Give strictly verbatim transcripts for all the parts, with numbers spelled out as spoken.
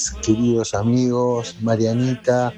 días, queridos amigos, Marianita,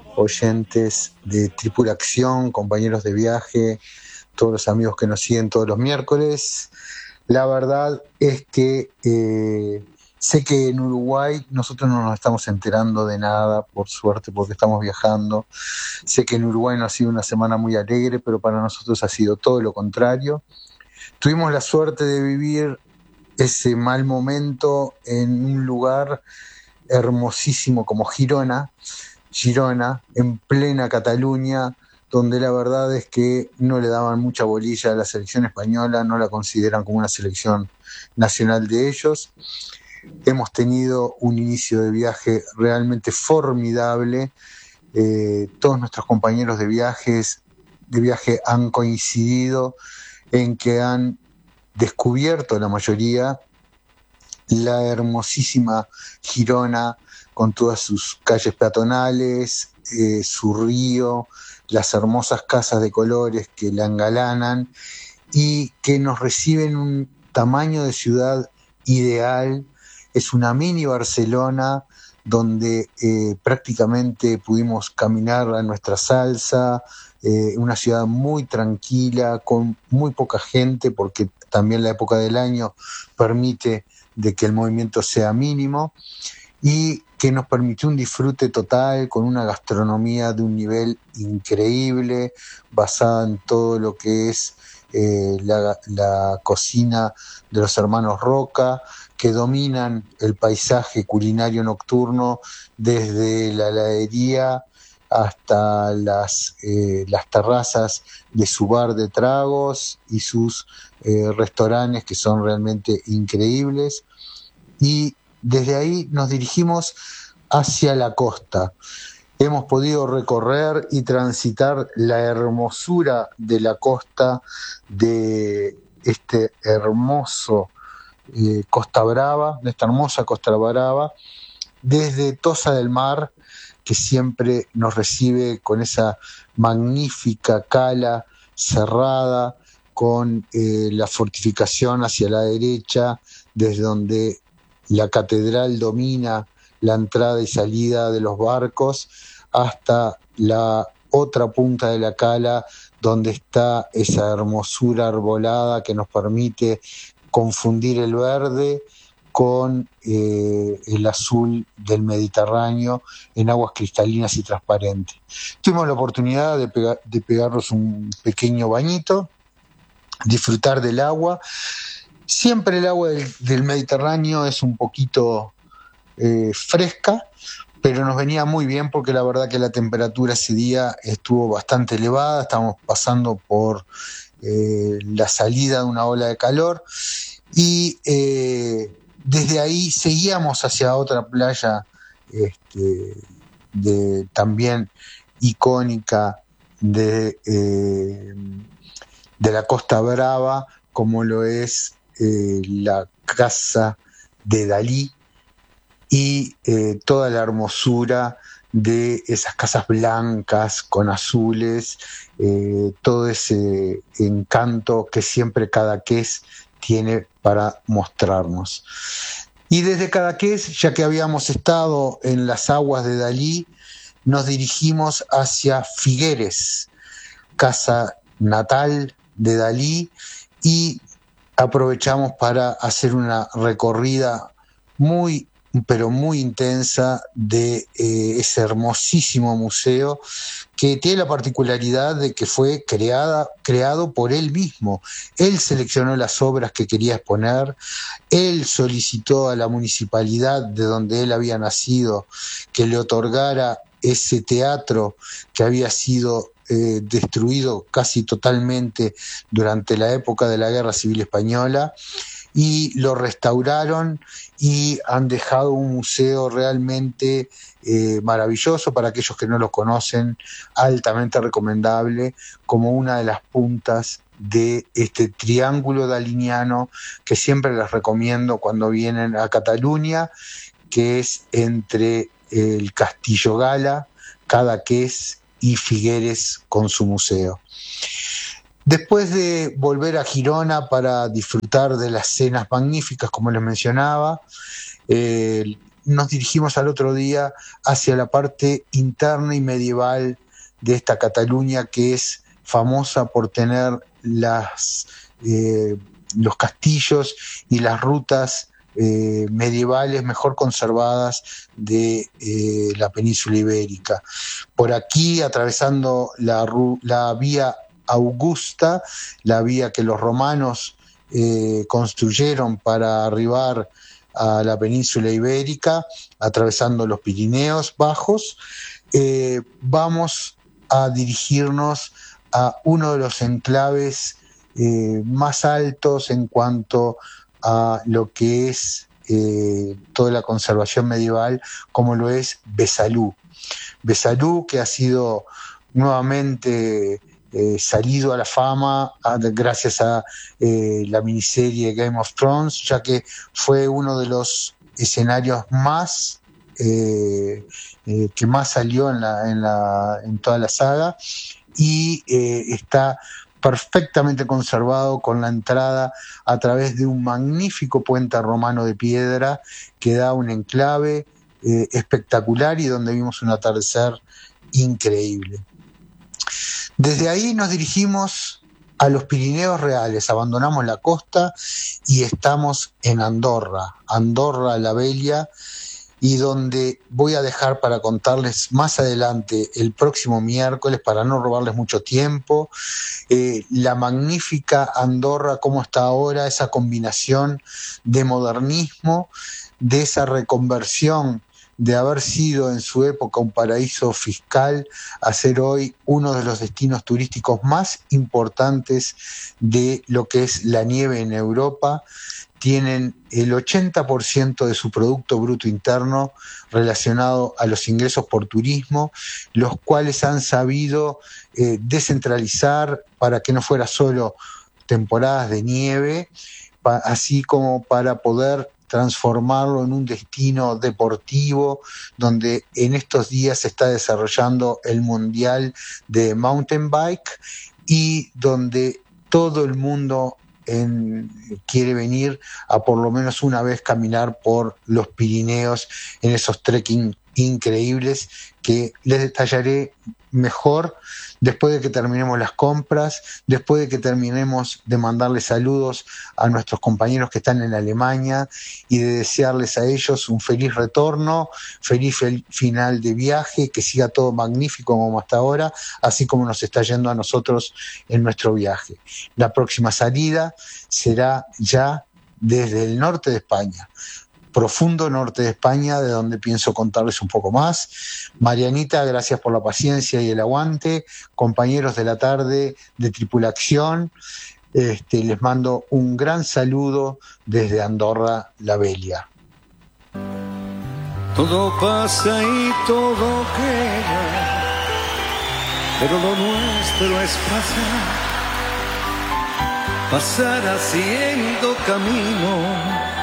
oyentes de Tripulación, compañeros de viaje, todos los amigos que nos siguen todos los miércoles. La verdad es que eh, sé que en Uruguay nosotros no nos estamos enterando de nada, por suerte, porque estamos viajando. Sé que en Uruguay no ha sido una semana muy alegre, pero para nosotros ha sido todo lo contrario. Tuvimos la suerte de vivir ese mal momento en un lugar hermosísimo como Girona, Girona, en plena Cataluña, donde la verdad es que no le daban mucha bolilla a la selección española, no la consideran como una selección nacional de ellos. Hemos tenido un inicio de viaje realmente formidable. Eh, todos nuestros compañeros de viajes, de viaje han coincidido en que han descubierto la mayoría la hermosísima Girona con todas sus calles peatonales, eh, su río, las hermosas casas de colores que la engalanan y que nos reciben un tamaño de ciudad ideal. Es una mini Barcelona donde eh, prácticamente pudimos caminar a nuestra salsa, eh, una ciudad muy tranquila, con muy poca gente, porque también la época del año permite de que el movimiento sea mínimo, y que nos permitió un disfrute total con una gastronomía de un nivel increíble, basada en todo lo que es eh, la, la cocina de los hermanos Roca, que dominan el paisaje culinario nocturno desde la heladería hasta las, eh, las terrazas de su bar de tragos y sus eh, restaurantes, que son realmente increíbles. Y desde ahí nos dirigimos hacia la costa. Hemos podido recorrer y transitar la hermosura de la costa, de este hermoso eh, Costa Brava, de esta hermosa Costa Brava, desde Tossa del Mar, que siempre nos recibe con esa magnífica cala cerrada, con eh, la fortificación hacia la derecha, desde donde la catedral domina la entrada y salida de los barcos, hasta la otra punta de la cala, donde está esa hermosura arbolada que nos permite confundir el verde con eh, el azul del Mediterráneo en aguas cristalinas y transparentes. Tuvimos la oportunidad de, pega- de pegarnos un pequeño bañito, disfrutar del agua. Siempre el agua del, del Mediterráneo es un poquito eh, fresca, pero nos venía muy bien porque la verdad que la temperatura ese día estuvo bastante elevada. Estábamos pasando por eh, la salida de una ola de calor y eh, desde ahí seguíamos hacia otra playa este, de, también icónica de, eh, de la Costa Brava, como lo es eh, la casa de Dalí y eh, toda la hermosura de esas casas blancas con azules, eh, todo ese encanto que siempre Cadaqués tiene para mostrarnos. Y desde Cadaqués, ya que habíamos estado en las aguas de Dalí, nos dirigimos hacia Figueres, casa natal de Dalí, y aprovechamos para hacer una recorrida muy, pero muy intensa de eh, ese hermosísimo museo, que tiene la particularidad de que fue creada, creado por él mismo. Él seleccionó las obras que quería exponer, él solicitó a la municipalidad de donde él había nacido que le otorgara ese teatro que había sido eh, destruido casi totalmente durante la época de la Guerra Civil Española, y lo restauraron y han dejado un museo realmente eh, maravilloso. Para aquellos que no lo conocen, altamente recomendable, como una de las puntas de este triángulo daliniano que siempre les recomiendo cuando vienen a Cataluña, que es entre el Castillo Gala, Cadaqués y Figueres con su museo. Después de volver a Girona para disfrutar de las cenas magníficas, como les mencionaba, eh, nos dirigimos al otro día hacia la parte interna y medieval de esta Cataluña, que es famosa por tener las, eh, los castillos y las rutas eh, medievales mejor conservadas de eh, la península ibérica. Por aquí, atravesando la, la vía Augusta, la vía que los romanos eh, construyeron para arribar a la península ibérica, atravesando los Pirineos bajos, eh, vamos a dirigirnos a uno de los enclaves eh, más altos en cuanto a lo que es eh, toda la conservación medieval, como lo es Besalú. Besalú, que ha sido nuevamente eh, salido a la fama a, gracias a eh, la miniserie Game of Thrones, ya que fue uno de los escenarios más eh, eh, que más salió en, la, en, la, en toda la saga, y eh, está perfectamente conservado con la entrada a través de un magnífico puente romano de piedra que da un enclave eh, espectacular y donde vimos un atardecer increíble. Desde ahí nos dirigimos a los Pirineos Reales, abandonamos la costa y estamos en Andorra, Andorra la Bella, y donde voy a dejar para contarles más adelante el próximo miércoles, para no robarles mucho tiempo, eh, la magnífica Andorra como está ahora, esa combinación de modernismo, de esa reconversión de haber sido en su época un paraíso fiscal a ser hoy uno de los destinos turísticos más importantes de lo que es la nieve en Europa. Tienen el ochenta por ciento de su Producto Bruto Interno relacionado a los ingresos por turismo, los cuales han sabido eh, descentralizar para que no fuera solo temporadas de nieve, pa- así como para poder transformarlo en un destino deportivo, donde en estos días se está desarrollando el Mundial de Mountain Bike y donde todo el mundo En, quiere venir a por lo menos una vez caminar por los Pirineos en esos trekking increíbles que les detallaré mejor después de que terminemos las compras, después de que terminemos de mandarles saludos a nuestros compañeros que están en Alemania y de desearles a ellos un feliz retorno, feliz fel- final de viaje, que siga todo magnífico como hasta ahora, así como nos está yendo a nosotros en nuestro viaje. La próxima salida será ya desde el norte de España, profundo norte de España, de donde pienso contarles un poco más. Marianita, gracias por la paciencia y el aguante. Compañeros de la tarde de Tripulación, este, les mando un gran saludo desde Andorra la Bella. Todo pasa y todo queda, pero lo nuestro es pasar, pasar haciendo camino